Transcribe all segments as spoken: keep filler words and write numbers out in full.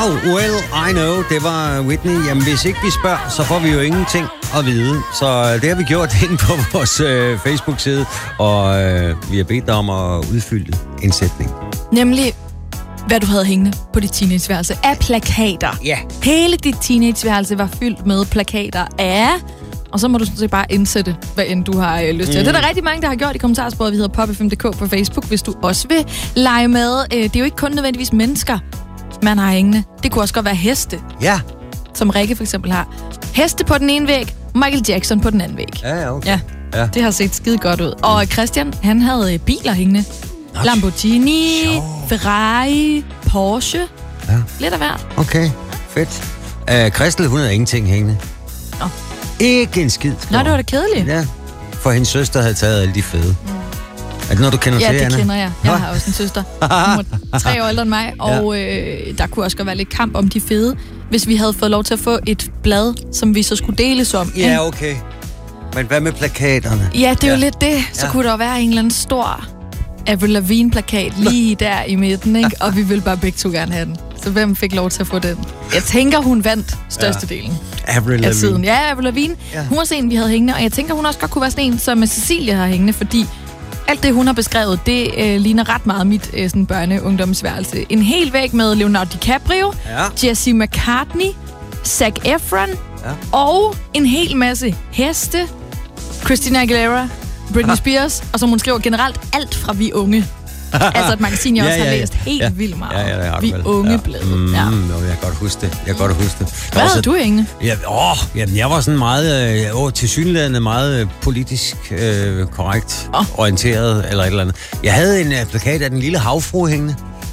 Wow, well, I know, det var Whitney. Jamen, hvis ikke vi spørger, så får vi jo ingenting at vide. Så det har vi gjort inde på vores øh, Facebook-side, og øh, vi har bedt dig om at udfylde en sætning. Nemlig, hvad du havde hængende på dit teenageværelse af plakater. Ja. Yeah. Hele dit teenageværelse var fyldt med plakater af... Og så må du sådan set bare indsætte, hvad end du har øh, lyst til. Mm. Det er der rigtig mange, der har gjort i kommentarsporet. Vi hedder pop f m punktum d k på Facebook, hvis du også vil lege med. Øh, det er jo ikke kun nødvendigvis mennesker, man har hængende. Det kunne også godt være heste. Ja. Som Rikke for eksempel har. Heste på den ene væg, Michael Jackson på den anden væg. Ja, ja, okay. Ja, ja. Det har set skide godt ud. Og Christian, han havde biler hængende. Nå, Lamborghini, sjov. Ferrari, Porsche. Ja. Lidt af hvert. Okay, fedt. Uh, Christel, hun havde ingenting hængende. Nå. Ikke en skid. Nå, det var da kedeligt. Ja, for hendes søster havde taget alle de fede. Mm. Er det noget, du kender ja, til, det Anna? kender jeg. Jeg har også en søster. Hun var tre år ældre end mig, og øh, der kunne også godt være lidt kamp om de fede, hvis vi havde fået lov til at få et blad, som vi så skulle deles om. Ja, okay. Men hvad med plakaterne? Ja, det er ja. jo lidt det. Så ja. kunne der være en eller anden stor Avril Lavigne-plakat lige der i midten, ikke? Og vi ville bare begge to gerne have den. Så hvem fik lov til at få den? Jeg tænker, hun vandt størstedelen ja. Avril Lavigne. Siden. Ja, Avril Lavigne. Ja. Hun var sådan en, vi havde hængende, og jeg tænker, hun også godt kunne være sådan en, som Cecilia har hængende, fordi alt det, hun har beskrevet, det øh, ligner ret meget mit øh, sådan børne-ungdomsværelse. En hel væg med Leonardo DiCaprio, ja. Jesse McCartney, Zac Efron ja. og en hel masse heste, Christina Aguilera, Britney Spears, og som hun skriver generelt alt fra Vi Unge. Altså et magasin, jeg også ja, ja, ja. har læst helt ja. vildt meget. Ja, ja, ja, Vi Unge ja. bladet. Mm, ja. Jo, jeg kan godt huske det. Jeg kan godt huske det. Hvad havde du hængende? Ja, åh, jamen, jeg var sådan meget, øh, åh, tilsyneladende meget øh, politisk øh, korrekt oh. orienteret, eller et eller andet. Jeg havde en øh, plakat af den lille havfrue hængende.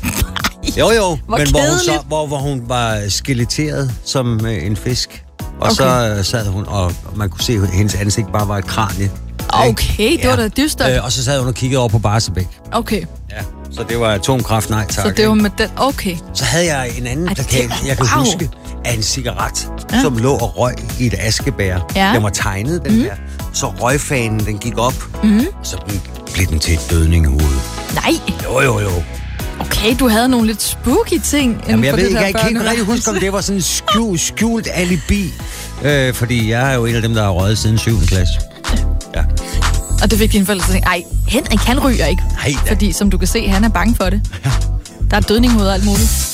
Jo, jo, hvor men hvor hun, så, hvor, hvor hun var skeletteret som øh, en fisk. Og okay. så øh, sad hun, og man kunne se, at hendes ansigt bare var et kranie. Okay, det var da dystert. Øh, og så sad hun og kiggede over på Barsebæk. Okay. Ja, så det var atomkraft, nej tak. Så det var med den, okay. Så havde jeg en anden Ej, plakat, var, jeg kan wow. huske, af en cigaret, ja. som lå og røg i et askebær. Ja. Den var tegnet, den mm. her. Så røgfanen, den gik op, mm. og så blev den til et dødning i hovedet. Nej. Jo, jo, jo. Okay, du havde nogle lidt spooky ting. Jamen, jeg ved ikke, jeg kan ikke rigtig huske, om det var sådan en skjult, skjult alibi. Øh, fordi jeg er jo en af dem, der har røget siden syvende klasse. Ja. Og det fik dine forældre til at tænke, ej, Henrik, han ryger ikke. Nej, fordi, som du kan se, han er bange for det. Ja. Der er dødning mod alt muligt.